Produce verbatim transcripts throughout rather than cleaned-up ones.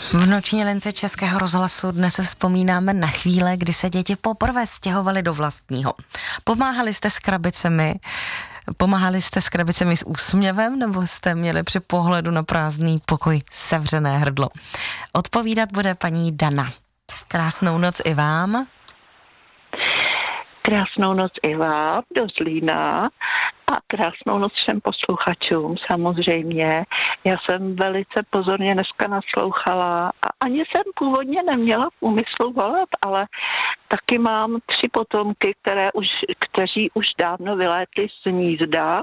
V noční lince Českého rozhlasu dnes vzpomínáme na chvíle, kdy se děti poprvé stěhovaly do vlastního. Pomáhali jste s krabicemi, pomáhali jste s krabicemi s úsměvem, nebo jste měli při pohledu na prázdný pokoj sevřené hrdlo? Odpovídat bude paní Dana. Krásnou noc i vám. Krásnou noc i vám do Zlína a krásnou noc všem posluchačům samozřejmě. Já jsem velice pozorně dneska naslouchala a ani jsem původně neměla v úmyslu volat, ale taky mám tři potomky, které už, kteří už dávno vylétli z hnízda,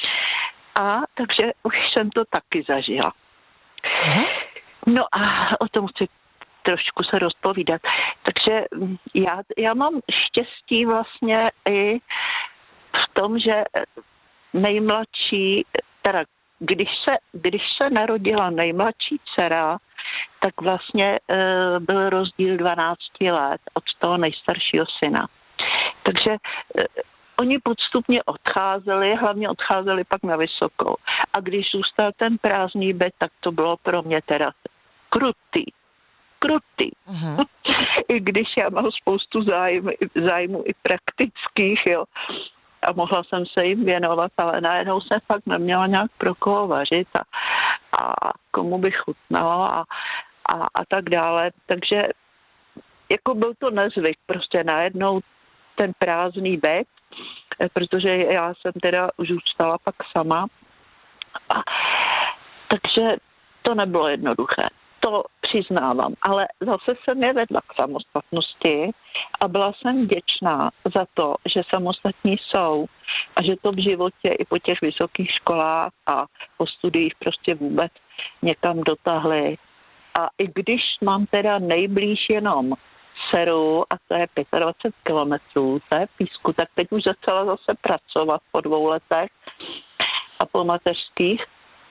a takže už jsem to taky zažila. Mhm. No a o tom chci trošku se rozpovídat. Takže já, já mám štěstí vlastně i v tom, že nejmladší, teda když se, když se narodila nejmladší dcera, tak vlastně e, byl rozdíl dvanáct let od toho nejstaršího syna. Takže e, oni podstupně odcházeli, hlavně odcházeli pak na vysokou. A když zůstal ten prázdný byt, tak to bylo pro mě teda krutý. krutý. Uh-huh. I když já mám spoustu zájmu, zájmu i praktických, jo. A mohla jsem se jim věnovat, ale najednou jsem fakt neměla nějak pro koho vařit a, a komu bych chutnala a, a, a tak dále. Takže jako byl to nezvyk, prostě najednou ten prázdný byt, protože já jsem teda už zůstala pak sama. A, takže to nebylo jednoduché. To přiznávám, ale zase jsem je vedla k samostatnosti a byla jsem vděčná za to, že samostatní jsou a že to v životě i po těch vysokých školách a po studiích prostě vůbec někam dotáhli. A i když mám teda nejblíž jenom dceru a to je dvacet pět kilometrů, to je Písku, tak teď už začala zase pracovat po dvou letech a po mateřských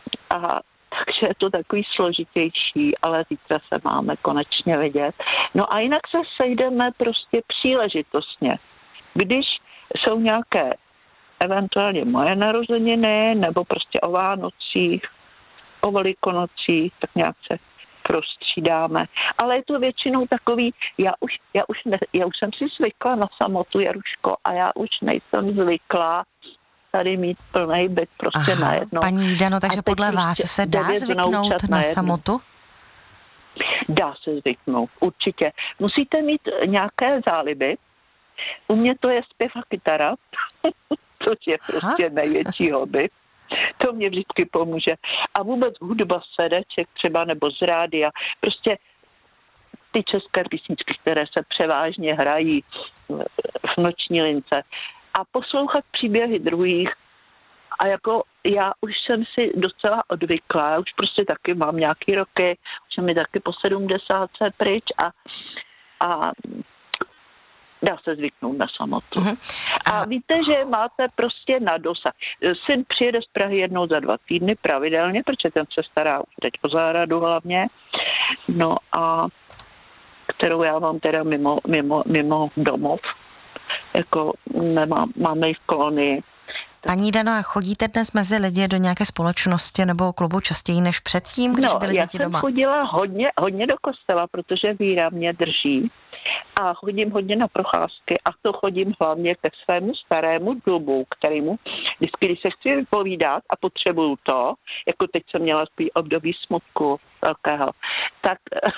a takže je to takový složitější, ale zítra se máme konečně vidět. No a jinak se sejdeme prostě příležitostně. Když jsou nějaké eventuálně moje narozeniny, nebo prostě o Vánocích, o Velikonocích, tak nějak se prostřídáme. Ale je to většinou takový, já už, já už, ne, já už jsem si zvykla na samotu, Jaruško, a já už nejsem zvyklá tady mít plný byt prostě najednou. Paní Dano, takže podle vás se dá zvyknout na, na samotu? Dá se zvyknout, určitě. Musíte mít nějaké záliby. U mě to je zpěv a kytara, což je prostě Aha. největší hobby. To mě vždycky pomůže. A vůbec hudba z CDček třeba nebo z rádia. Prostě ty české písničky, které se převážně hrají v noční lince. A poslouchat příběhy druhých. A jako já už jsem si docela odvykla, já už prostě taky mám nějaký roky, už jsem mi taky po sedmdesátce pryč a, a dá se zvyknout na samotu. Uh-huh. A... a víte, že máte prostě na dosah. Syn přijede z Prahy jednou za dva týdny pravidelně, protože ten se stará teď o zahradu hlavně. No a kterou já mám teda mimo, mimo, mimo domov. Jako nemám, máme ji v kolonii. Paní Dano, a chodíte dnes mezi lidi do nějaké společnosti nebo klubu častěji než předtím, když no, byly děti doma? Já jsem chodila hodně, hodně do kostela, protože víra mě drží a chodím hodně na procházky a to chodím hlavně ke svému starému dubu, kterému vždycky, když se chci vypovídat a potřebuju to, jako teď jsem měla spíš období smutku velkého, tak...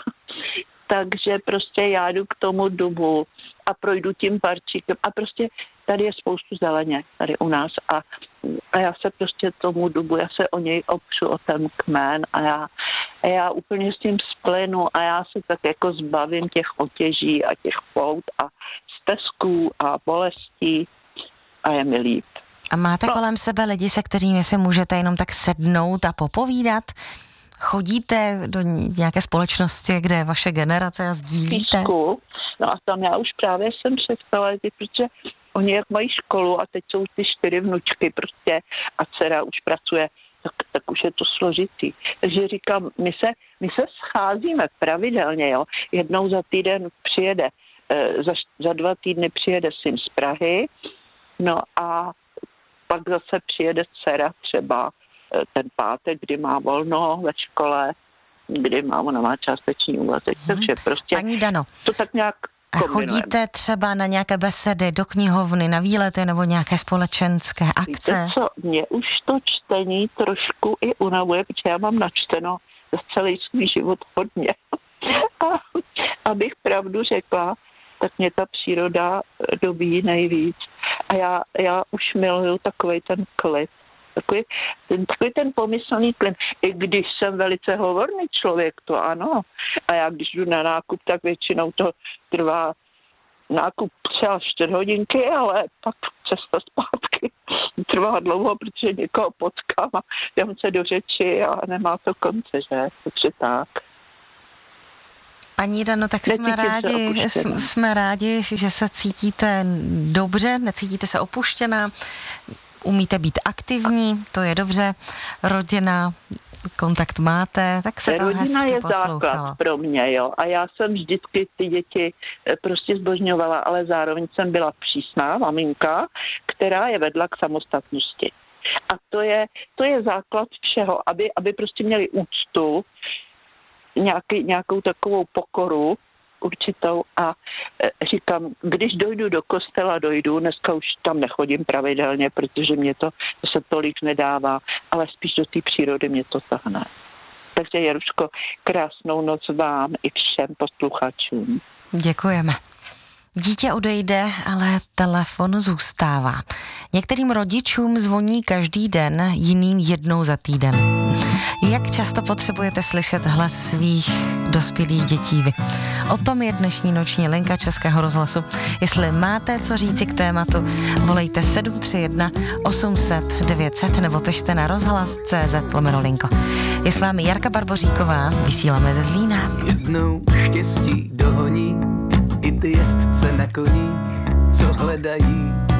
Takže prostě já jdu k tomu dubu a projdu tím parčíkem a prostě tady je spoustu zeleně tady u nás a, a já se prostě tomu dubu, já se o něj opřu, o ten kmen a já, a já úplně s tím splynu a já se tak jako zbavím těch otěží a těch pout a stezků a bolestí a je mi líp. A máte no. kolem sebe lidi, se kterými si můžete jenom tak sednout a popovídat? Chodíte do nějaké společnosti, kde je vaše generace a sdílíte? Písku. No a tam já už právě jsem přestala, protože oni jak mají školu a teď jsou ty čtyři vnučky prostě a dcera už pracuje, tak, tak už je to složitý. Takže říkám, my se, my se scházíme pravidelně, jo. Jednou za týden přijede, za, za dva týdny přijede syn z Prahy, no a pak zase přijede dcera třeba ten pátek, kdy má volno ve škole, kdy má, ona má částečný úvazek, hmm. takže prostě Paní Dano, to tak nějak a chodíte třeba na nějaké besedy, do knihovny, na výlety nebo nějaké společenské akce? Víte co, mě už to čtení trošku i unavuje, protože já mám načteno za celý svůj život hodně. A abych pravdu řekla, tak mě ta příroda dobíjí nejvíc. A já, já už miluju takovej ten klid. Takový ten, takový ten pomyslný klid. I když jsem velice hovorný člověk, to ano. A já když jdu na nákup, tak většinou to trvá nákup třeba čtyři hodinky, ale pak cesta zpátky trvá dlouho, protože někoho potkám a dám se do řeči a nemá to konce, že? Takže tak. Paní Dano, tak jsme rádi, jsme rádi, že se cítíte dobře, necítíte se opuštěná, umíte být aktivní, to je dobře, rodina, kontakt máte, tak se to rodina hezky je poslouchalo. základ pro mě, jo, a já jsem vždycky ty děti prostě zbožňovala, ale zároveň jsem byla přísná maminka, která je vedla k samostatnosti. A to je, to je základ všeho, aby, aby prostě měli úctu, Nějaký, nějakou takovou pokoru určitou a e, říkám, když dojdu do kostela, dojdu, dneska už tam nechodím pravidelně, protože mě to, to se tolik nedává, ale spíš do té přírody mě to tahne. Takže Jaruško, krásnou noc vám i všem posluchačům. Děkujeme. Dítě odejde, ale telefon zůstává. Některým rodičům zvoní každý den, jiným jednou za týden. Jak často potřebujete slyšet hlas svých dospělých dětí vy? O tom je dnešní noční linka Českého rozhlasu. Jestli máte co říci k tématu, volejte sedm tři jedna osm set devět set nebo pište na rozhlas tečka cé zet lomeno linko. Je s vámi Jarka Barboříková, vysíláme ze Zlína. Jednou štěstí dohoní i ty jezdce na koních, co hledají